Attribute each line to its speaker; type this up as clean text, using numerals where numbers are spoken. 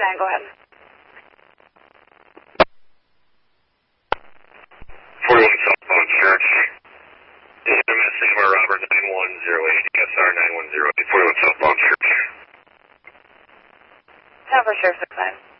Speaker 1: 9, go ahead.
Speaker 2: 41 Southbound Church. This is missing by Robert 9108, SR 9108, 41 Southbound Church.
Speaker 1: 10 for sure, 6-9.